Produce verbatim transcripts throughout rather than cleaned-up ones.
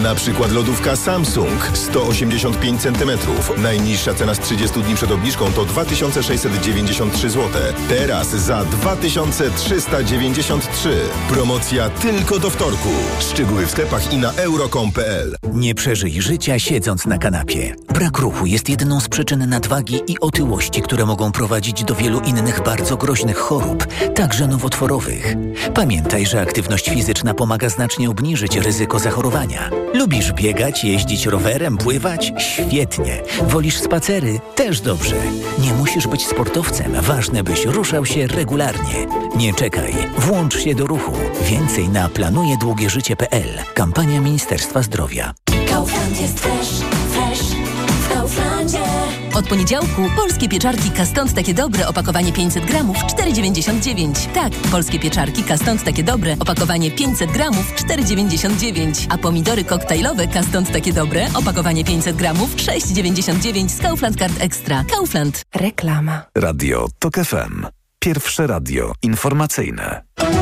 Na przykład lodówka Samsung sto osiemdziesiąt pięć centymetrów. Najniższa cena z trzydziestu dni przed obniżką to dwa tysiące sześćset dziewięćdziesiąt trzy złote. Teraz za dwa tysiące trzysta dziewięćdziesiąt trzy. Promocja tylko do wtorku. Szczegóły w sklepach i na euro kropka com kropka p l. Nie przeżyj życia siedząc na kanapie. Brak ruchu jest jedną z przyczyn nadwagi i otyłości, które mogą prowadzić do wielu innych bardzo groźnych chorób, także nowotworowych. Pamiętaj, że aktywność fizyczna pomaga znacznie obniżyć ryzyko zachorowania. Lubisz biegać, jeździć rowerem, pływać? Świetnie. Wolisz spacery? Też dobrze. Nie musisz być sportowcem. Ważne, byś ruszał się regularnie. Nie czekaj. Włącz się do ruchu. Więcej na planuje długie życie kropka p l. Kampania Ministerstwa Zdrowia. Kaufland jest fresh, fresh w Kauflandzie. Od poniedziałku polskie pieczarki Kastąd takie dobre, opakowanie pięćset gramów, cztery dziewięćdziesiąt dziewięć. Tak, polskie pieczarki Kastąd takie dobre, opakowanie pięćset gramów, cztery dziewięćdziesiąt dziewięć. A pomidory koktajlowe Kastąd takie dobre, opakowanie pięćset gramów, sześć dziewięćdziesiąt dziewięć z Kaufland Card Extra. Kaufland. Reklama. Radio Tok F M. Pierwsze radio informacyjne.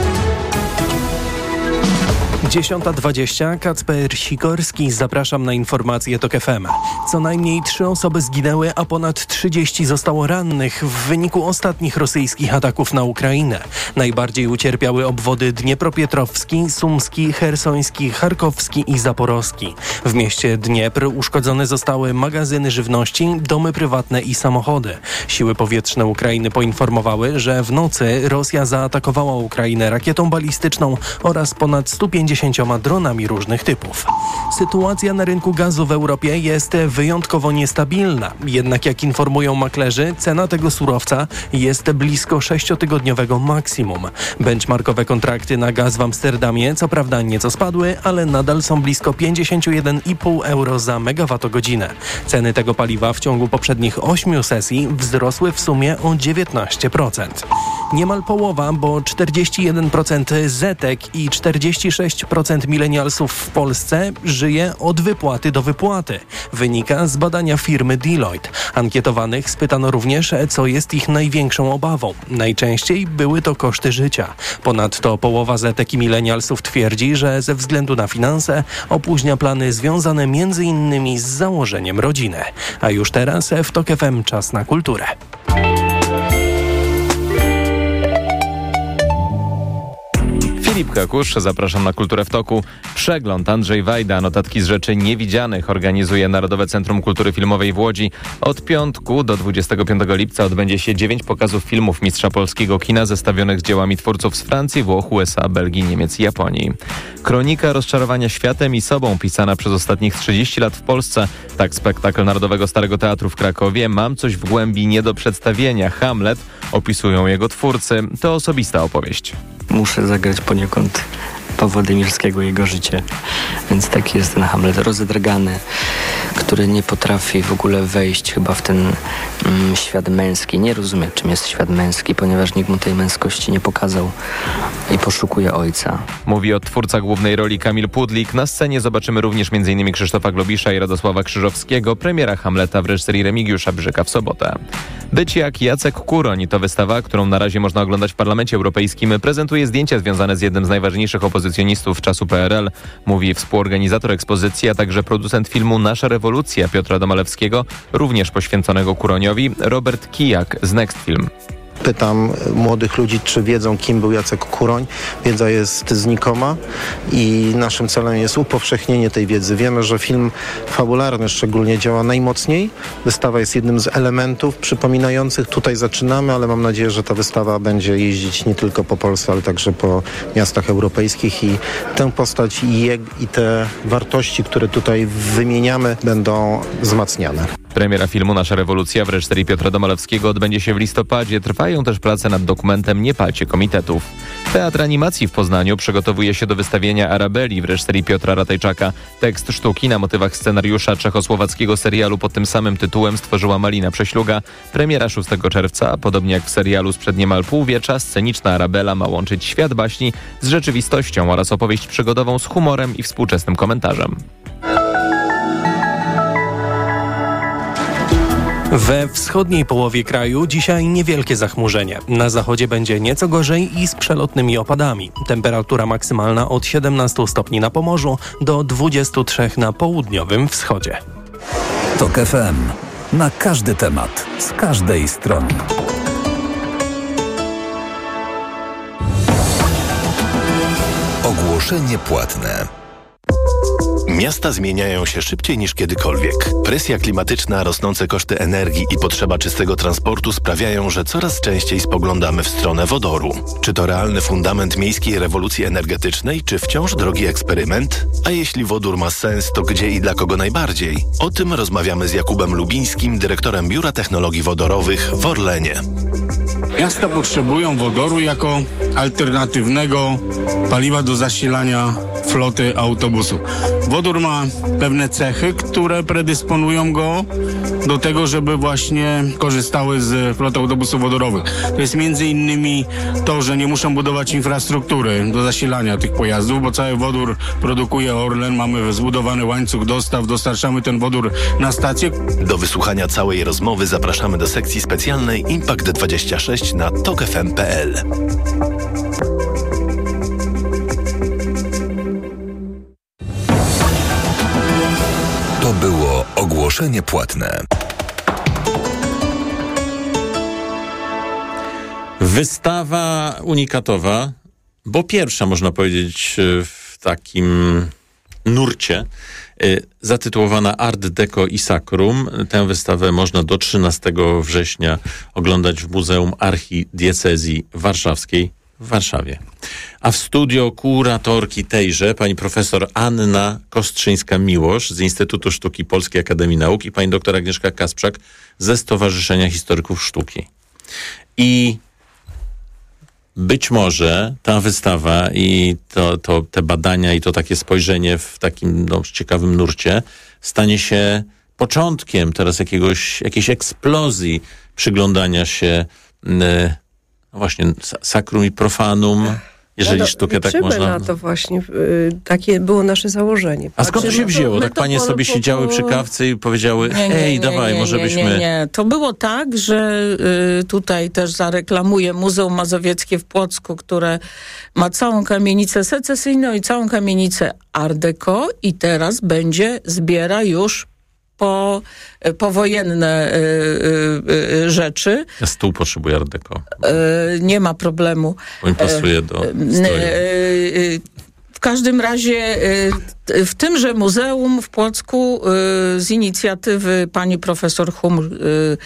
dziesiąta dwadzieścia. Kacper Sikorski. Zapraszam na informacje Tok F M. Co najmniej trzy osoby zginęły, a ponad trzydzieści zostało rannych w wyniku ostatnich rosyjskich ataków na Ukrainę. Najbardziej ucierpiały obwody Dniepropietrowski, Sumski, Chersoński, Charkowski i Zaporowski. W mieście Dniepr uszkodzone zostały magazyny żywności, domy prywatne i samochody. Siły powietrzne Ukrainy poinformowały, że w nocy Rosja zaatakowała Ukrainę rakietą balistyczną oraz ponad stu pięćdziesięcioma dronami różnych typów. Sytuacja na rynku gazu w Europie jest wyjątkowo niestabilna. Jednak jak informują maklerzy, cena tego surowca jest blisko sześciotygodniowego maksimum. Benchmarkowe kontrakty na gaz w Amsterdamie co prawda nieco spadły, ale nadal są blisko pięćdziesiąt jeden i pół euro za megawattogodzinę. Ceny tego paliwa w ciągu poprzednich ośmiu sesji wzrosły w sumie o dziewiętnaście procent. Niemal połowa, bo czterdzieści jeden procent zetek i czterdzieści sześć procent milenialsów w Polsce żyje od wypłaty do wypłaty. Wynika z badania firmy Deloitte. Ankietowanych spytano również, co jest ich największą obawą. Najczęściej były to koszty życia. Ponadto połowa zetek i milenialsów twierdzi, że ze względu na finanse opóźnia plany związane między innymi z założeniem rodziny. A już teraz w Tok F M czas na kulturę. Filip Kakusz, zapraszam na Kulturę w Toku. Przegląd Andrzej Wajda, notatki z rzeczy niewidzianych organizuje Narodowe Centrum Kultury Filmowej w Łodzi. Od piątku do dwudziestego piątego lipca odbędzie się dziewięć pokazów filmów mistrza polskiego kina zestawionych z dziełami twórców z Francji, Włoch, U S A, Belgii, Niemiec i Japonii. Kronika rozczarowania światem i sobą pisana przez ostatnich trzydzieści lat w Polsce. Tak spektakl Narodowego Starego Teatru w Krakowie. Mam coś w głębi nie do przedstawienia. Hamlet opisują jego twórcy. To osobista opowieść. Muszę zagrać poniekąd Pawła Demirskiego i jego życie. Więc taki jest ten Hamlet rozedragany, który nie potrafi w ogóle wejść chyba w ten mm, świat męski. Nie rozumie, czym jest świat męski, ponieważ nikt mu tej męskości nie pokazał i poszukuje ojca. Mówi odtwórca głównej roli Kamil Pudlik. Na scenie zobaczymy również m in Krzysztofa Globisza i Radosława Krzyżowskiego. Premiera Hamleta w reżyserii Remigiusza Brzyka w sobotę. Być jak Jacek Kuroń to wystawa, którą na razie można oglądać w Parlamencie Europejskim. Prezentuje zdjęcia związane z jednym z najważniejszych opozycjonistów czasu P R L. Mówi współorganizator ekspozycji, a także producent filmu Nasza rewolucja Piotra Domalewskiego, również poświęconego Kuroniowi, Robert Kijak z Next Film. Pytam młodych ludzi, czy wiedzą, kim był Jacek Kuroń. Wiedza jest znikoma i naszym celem jest upowszechnienie tej wiedzy. Wiemy, że film fabularny szczególnie działa najmocniej. Wystawa jest jednym z elementów przypominających. Tutaj zaczynamy, ale mam nadzieję, że ta wystawa będzie jeździć nie tylko po Polsce, ale także po miastach europejskich i tę postać i, je, i te wartości, które tutaj wymieniamy, będą wzmacniane. Premiera filmu Nasza rewolucja w reżyserii Piotra Domalewskiego odbędzie się w listopadzie. Trwają też prace nad dokumentem Nie palcie komitetów. Teatr Animacji w Poznaniu przygotowuje się do wystawienia Arabeli w reżyserii Piotra Ratajczaka. Tekst sztuki na motywach scenariusza czechosłowackiego serialu pod tym samym tytułem stworzyła Malina Prześluga. Premiera szóstego czerwca. Podobnie jak w serialu sprzed niemal półwiecza, sceniczna Arabela ma łączyć świat baśni z rzeczywistością oraz opowieść przygodową z humorem i współczesnym komentarzem. We wschodniej połowie kraju dzisiaj niewielkie zachmurzenie. Na zachodzie będzie nieco gorzej i z przelotnymi opadami. Temperatura maksymalna od siedemnastu stopni na Pomorzu do dwudziestu trzech na południowym wschodzie. TOK F M. Na każdy temat, z każdej strony. Ogłoszenie płatne. Miasta zmieniają się szybciej niż kiedykolwiek. Presja klimatyczna, rosnące koszty energii i potrzeba czystego transportu sprawiają, że coraz częściej spoglądamy w stronę wodoru. Czy to realny fundament miejskiej rewolucji energetycznej, czy wciąż drogi eksperyment? A jeśli wodór ma sens, to gdzie i dla kogo najbardziej? O tym rozmawiamy z Jakubem Lubińskim, dyrektorem Biura Technologii Wodorowych w Orlenie. Miasta potrzebują wodoru jako alternatywnego paliwa do zasilania floty autobusów. Wodór ma pewne cechy, które predysponują go do tego, żeby właśnie korzystały z floty autobusów wodorowych. To jest między innymi to, że nie muszą budować infrastruktury do zasilania tych pojazdów, bo cały wodór produkuje Orlen, mamy zbudowany łańcuch dostaw, dostarczamy ten wodór na stację. Do wysłuchania całej rozmowy zapraszamy do sekcji specjalnej Impact dwadzieścia sześć na tok f m kropka p l. To było ogłoszenie płatne. Wystawa unikatowa, bo pierwsza, można powiedzieć, w takim nurcie, zatytułowana Art Deco i Sacrum. Tę wystawę można do trzynastego września oglądać w Muzeum Archidiecezji Warszawskiej w Warszawie. A w studio kuratorki tejże pani profesor Anna Kostrzyńska-Miłosz z Instytutu Sztuki Polskiej Akademii Nauk i pani doktor Agnieszka Kasprzak ze Stowarzyszenia Historyków Sztuki. I być może ta wystawa i to, to, te badania i to takie spojrzenie w takim no, ciekawym nurcie stanie się początkiem teraz jakiegoś, jakiejś eksplozji przyglądania się y, właśnie sacrum i profanum, jeżeli no, sztukę tak można... na to właśnie. Y, takie było nasze założenie. A skąd to się wzięło? Tak panie po, sobie po, siedziały przy kawce i powiedziały, nie, nie, hej, nie, dawaj, nie, może nie, byśmy... Nie, nie, to było tak, że y, tutaj też zareklamuję Muzeum Mazowieckie w Płocku, które ma całą kamienicę secesyjną i całą kamienicę Art Deco i teraz będzie, zbiera już po, powojenne y, y, y, rzeczy. Ja stół potrzebuję Art Deco. Y, nie ma problemu. Bo mi pasuje do historii. Y, y, w każdym razie y, w tymże muzeum w Płocku y, z inicjatywy pani profesor Humr y,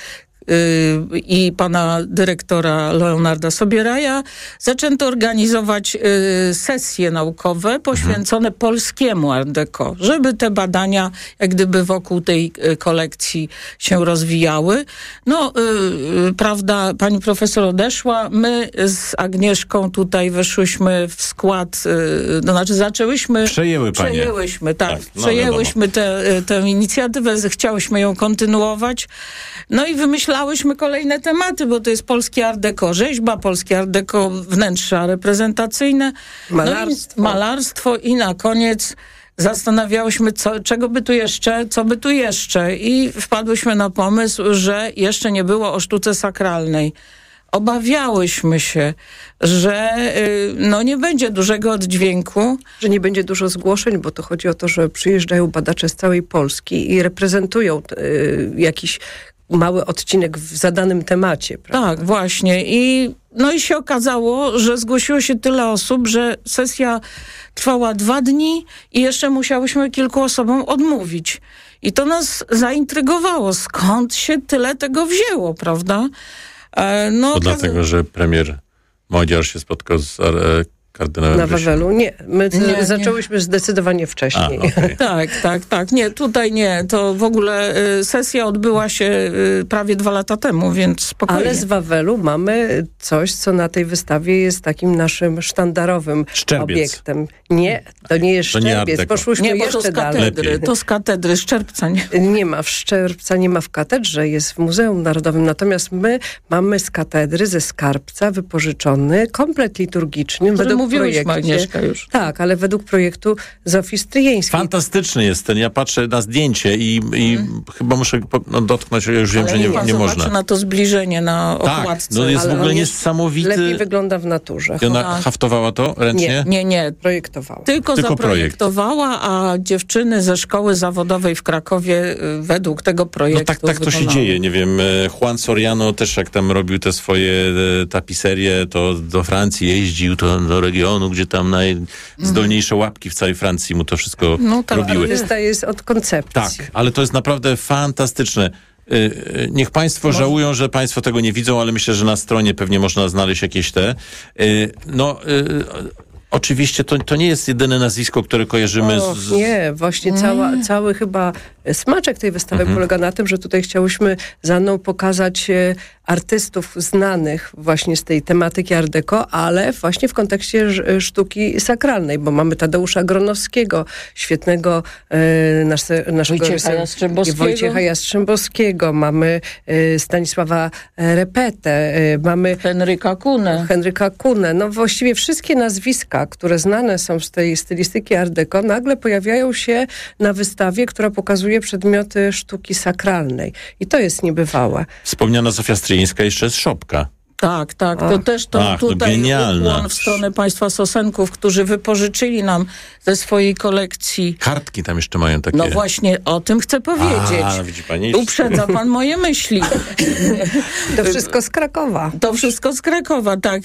i pana dyrektora Leonarda Sobieraja zaczęto organizować y, sesje naukowe poświęcone mhm. polskiemu Art Deco, żeby te badania jak gdyby wokół tej y, kolekcji się rozwijały. No, y, y, prawda, pani profesor odeszła, my z Agnieszką tutaj weszłyśmy w skład, y, to znaczy zaczęłyśmy... Przejęły panie. Przejęłyśmy, tak. tak no, przejęłyśmy tę te, inicjatywę, chciałyśmy ją kontynuować. No i wymyślałyśmy kolejne tematy, bo to jest polskie Art Deco, rzeźba, polskie Art Deco, wnętrza reprezentacyjne, malarstwo, no i, malarstwo i na koniec zastanawiałyśmy, co, czego by tu jeszcze, co by tu jeszcze i wpadłyśmy na pomysł, że jeszcze nie było o sztuce sakralnej. Obawiałyśmy się, że y, no nie będzie dużego oddźwięku. Że nie będzie dużo zgłoszeń, bo to chodzi o to, że przyjeżdżają badacze z całej Polski i reprezentują y, jakiś mały odcinek w zadanym temacie. Prawda? Tak, właśnie. I, no i się okazało, że zgłosiło się tyle osób, że sesja trwała dwa dni i jeszcze musiałyśmy kilku osobom odmówić. I to nas zaintrygowało. Skąd się tyle tego wzięło, prawda? E, no, to dlatego, że premier Modziar się spotkał z e, kardynałem Na Wawelu? Nie. My nie, nie. zaczęłyśmy zdecydowanie wcześniej. A, okay. tak, tak, tak. Nie, tutaj nie. To w ogóle y, sesja odbyła się y, prawie dwa lata temu, więc spokojnie. Ale z Wawelu mamy coś, co na tej wystawie jest takim naszym sztandarowym Szczerbiec. obiektem. Nie, to nie jest to Szczerbiec. Nie Poszłyśmy nie, bo jeszcze to z dalej. katedry. To z katedry, Szczerbca nie. Nie ma, w Szczerbca nie ma w katedrze, jest w Muzeum Narodowym. Natomiast my mamy z katedry, ze skarbca wypożyczony komplet liturgiczny. Który według mówiłyśmy, projekcie, Agnieszka, już. Tak, ale według projektu Zofii Stryjeńskiej. Fantastyczny jest ten. Ja patrzę na zdjęcie i, i hmm. chyba muszę no, dotknąć, ja już wiem, ale że nie, nie, nie można. na to zbliżenie na okładce. Tak, no jest ale w ogóle jest niesamowity. Lepiej wygląda w naturze. I ona haftowała to ręcznie? Nie, nie, nie. Projektowała. Tylko, Tylko zaprojektowała, a dziewczyny ze szkoły zawodowej w Krakowie y, według tego projektu No tak, tak to się wykonały. dzieje. Nie wiem, Juan Soriano też jak tam robił te swoje e, tapiserie, to do Francji jeździł, to do regionu, gdzie tam najzdolniejsze łapki w całej Francji mu to wszystko No tak, robiły. artysta jest od koncepcji. Tak, ale to jest naprawdę fantastyczne. Niech państwo Może... żałują, że państwo tego nie widzą, ale myślę, że na stronie pewnie można znaleźć jakieś te. No, oczywiście to, to nie jest jedyne nazwisko, które kojarzymy Och, z... Nie, właśnie nie. Cała, cały chyba smaczek tej wystawy mhm. polega na tym, że tutaj chciałyśmy z Anną pokazać e, artystów znanych właśnie z tej tematyki art deco, ale właśnie w kontekście ż, sztuki sakralnej, bo mamy Tadeusza Gronowskiego, świetnego e, nas, naszego Wojciecha Jastrzębowskiego. Wojciecha Jastrzębowskiego, mamy e, Stanisława Repetę, e, mamy Henryka Kunę. Henryka Kunę. No właściwie wszystkie nazwiska, które znane są z tej stylistyki art deco, nagle pojawiają się na wystawie, która pokazuje przedmioty sztuki sakralnej. I to jest niebywałe. Wspomniana Zofia Stryjeńska jeszcze jest szopka. Tak, tak. To też to Ach, to tutaj genialna. ukłon w stronę państwa Sosenków, którzy wypożyczyli nam ze swojej kolekcji. Kartki tam jeszcze mają takie. No właśnie, o tym chcę powiedzieć. A, widzi pani? Uprzedza pan moje myśli. To wszystko z Krakowa. To wszystko z Krakowa, tak.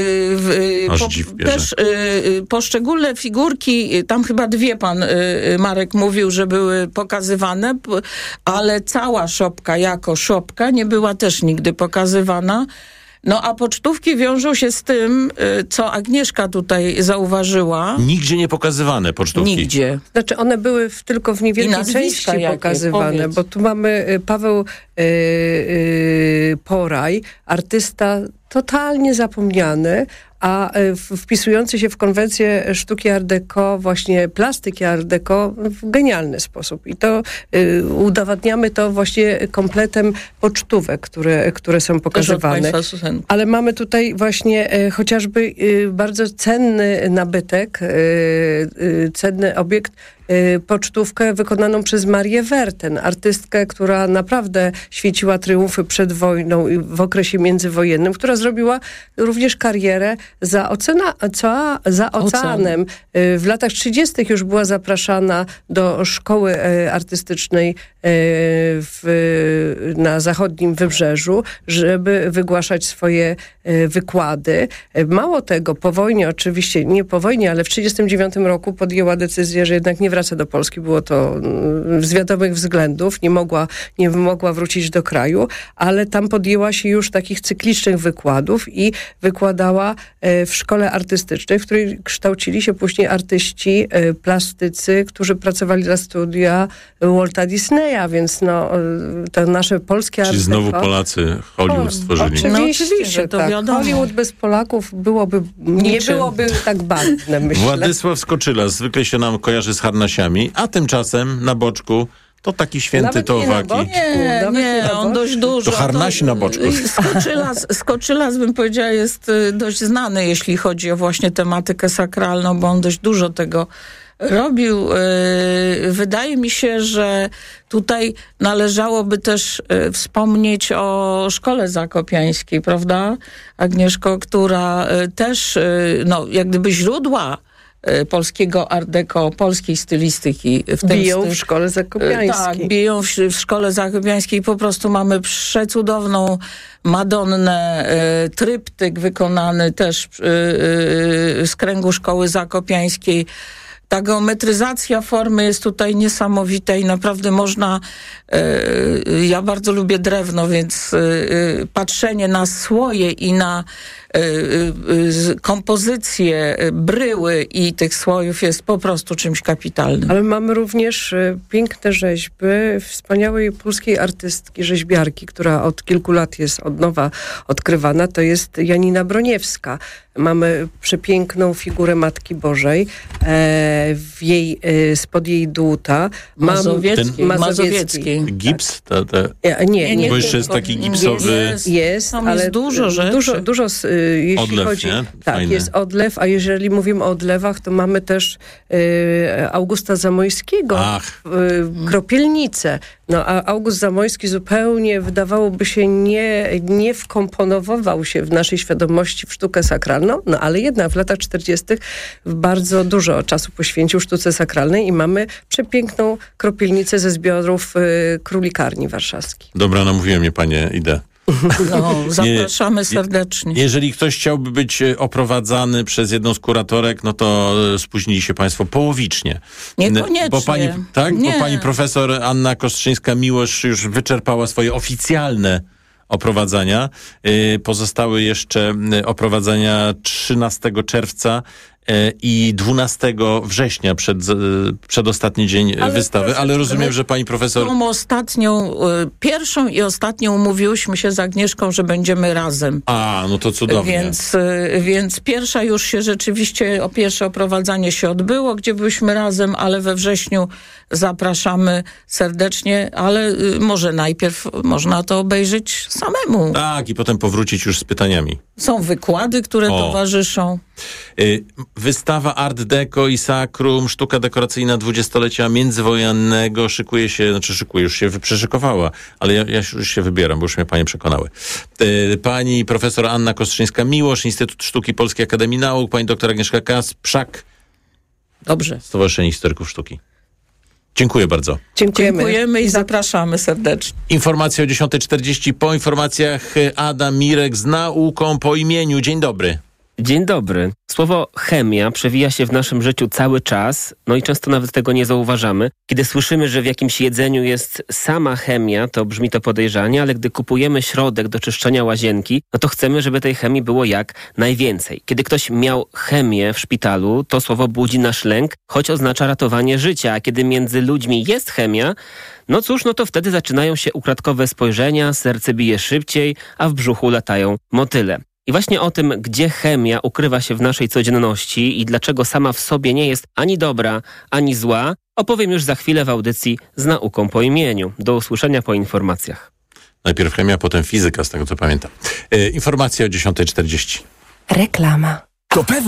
Aż Po, dziw bierze. też poszczególne figurki, tam chyba dwie pan Marek mówił, że były pokazywane, ale cała szopka jako szopka nie była też nigdy pokazywana. No a pocztówki wiążą się z tym, co Agnieszka tutaj zauważyła. Nigdzie nie pokazywane pocztówki. Nigdzie. Znaczy one były w, tylko w niewielkiej części jakie? pokazywane, Powiedz. bo tu mamy Paweł yy, yy, Poraj, artysta totalnie zapomniany, a wpisujący się w konwencję sztuki art deco, właśnie plastyki art deco w genialny sposób. I to y, udowadniamy to właśnie kompletem pocztówek, które, które są pokazywane. Ale mamy tutaj właśnie y, chociażby y, bardzo cenny nabytek, y, y, cenny obiekt, y, pocztówkę wykonaną przez Marię Werten, artystkę, która naprawdę świeciła triumfy przed wojną i w okresie międzywojennym, która zrobiła również karierę za, ocena, za, za oceanem. W latach trzydziestych już była zapraszana do szkoły artystycznej w, na zachodnim wybrzeżu, żeby wygłaszać swoje wykłady. Mało tego, po wojnie, oczywiście nie po wojnie, ale w trzydziestym dziewiątym roku podjęła decyzję, że jednak nie wraca do Polski. Było to z wiadomych względów. Nie mogła, nie mogła wrócić do kraju, ale tam podjęła się już takich cyklicznych wykładów i wykładała w szkole artystycznej, w której kształcili się później artyści, plastycy, którzy pracowali dla studia Walta Disneya, więc no, to nasze polskie art Czyli deco. znowu Polacy Hollywood stworzyli. Oczywiście, no, oczywiście to tak. wiadomo. Hollywood bez Polaków byłoby, nie Niczym. byłoby tak barwne, myślę. Władysław Skoczyla zwykle się nam kojarzy z harnasiami, a tymczasem na boczku to taki święty Nawet nie na towak. boczku. Nie, Nawet nie, na on boczku. dość dużo. To harnasi na boczku. Skoczylas, Skoczylas, bym powiedziała, jest y, dość znany, jeśli chodzi o właśnie tematykę sakralną, bo on dość dużo tego robił. Y, wydaje mi się, że tutaj należałoby też y, wspomnieć o Szkole Zakopiańskiej, prawda, Agnieszko, która y, też, y, no, jak gdyby źródła polskiego art deco, polskiej stylistyki. W tym biją styl... w Szkole Zakopiańskiej. Tak, biją w, w Szkole Zakopiańskiej. Po prostu mamy przecudowną Madonnę, e, tryptyk wykonany też e, e, z kręgu Szkoły Zakopiańskiej. Ta geometryzacja formy jest tutaj niesamowita i naprawdę można, e, ja bardzo lubię drewno, więc e, patrzenie na słoje i na e, e, kompozycję bryły i tych słojów jest po prostu czymś kapitalnym. Ale mamy również e, piękne rzeźby wspaniałej polskiej artystki, rzeźbiarki, która od kilku lat jest od nowa odkrywana. To jest Janina Broniewska. Mamy przepiękną figurę Matki Bożej, e, w jej, e, spod jej dłuta. Mazowiecki. Mam, Mazowiecki. Gips? Ta, ta... Nie, nie, nie. Bo jeszcze jest taki gipsowy... Jest, jest Tam ale jest dużo rzeczy. Dużo, dużo y, jeśli odlew, chodzi... nie? Tak, Fajny. jest odlew, a jeżeli mówimy o odlewach, to mamy też y, Augusta Zamojskiego, Ach. y, Kropielnicę. No a August Zamojski zupełnie, wydawałoby się, nie, nie wkomponował się w naszej świadomości w sztukę sakralną, no ale jednak w latach czterdziestych bardzo dużo czasu poświęcił sztuce sakralnej i mamy przepiękną kropielnicę ze zbiorów y, Królikarni Warszawskiej. Dobra, namówiłem mnie, panie, idę. No, zapraszamy serdecznie. Jeżeli ktoś chciałby być e, oprowadzany przez jedną z kuratorek, no to e, spóźnili się państwo połowicznie. Niekoniecznie. Bo pani, tak? Nie. Bo pani profesor Anna Kostrzyńska-Miłosz już wyczerpała swoje oficjalne oprowadzania. E, Pozostały jeszcze e, oprowadzania trzynastego czerwca e, i dwunastego września, przed, e, przedostatni dzień Ale wystawy, proszę, ale rozumiem, że pani profesor... Tą ostatnią, y, pierwszą i ostatnią umówiłyśmy się z Agnieszką, że będziemy razem. A, no to cudownie. Więc, y, więc pierwsza już się rzeczywiście, o pierwsze oprowadzanie się odbyło, gdzie byliśmy razem, ale we wrześniu zapraszamy serdecznie, ale y, może najpierw można to obejrzeć samemu. Tak, i potem powrócić już z pytaniami. Są wykłady, które O. towarzyszą. Y, Wystawa Art Deco i Sacrum, sztuka dekoracyjna dwudziestolecia międzywojennego szykuje się, znaczy szykuje, już się przeszykowała, ale ja, ja już się wybieram, bo już mnie panie przekonały. Y, Pani profesor Anna Kostrzyńska-Miłosz, Instytut Sztuki Polskiej Akademii Nauk, pani doktor Agnieszka Kasprzak. Dobrze. Stowarzyszenie Historyków Sztuki. Dziękuję bardzo. Dziękujemy. Dziękujemy i zapraszamy serdecznie. Informacja o dziesiąta czterdzieści. Po informacjach Adam Mirek z nauką po imieniu. Dzień dobry. Dzień dobry. Słowo chemia przewija się w naszym życiu cały czas, no i często nawet tego nie zauważamy. Kiedy słyszymy, że w jakimś jedzeniu jest sama chemia, to brzmi to podejrzanie, ale gdy kupujemy środek do czyszczenia łazienki, no to chcemy, żeby tej chemii było jak najwięcej. Kiedy ktoś miał chemię w szpitalu, to słowo budzi nasz lęk, choć oznacza ratowanie życia, a kiedy między ludźmi jest chemia, no cóż, no to wtedy zaczynają się ukradkowe spojrzenia, serce bije szybciej, a w brzuchu latają motyle. I właśnie o tym, gdzie chemia ukrywa się w naszej codzienności i dlaczego sama w sobie nie jest ani dobra, ani zła, opowiem już za chwilę w audycji z nauką po imieniu. Do usłyszenia po informacjach. Najpierw chemia, potem fizyka, z tego co pamiętam. E, informacja o dziesiąta czterdzieści. Reklama. To pewnie.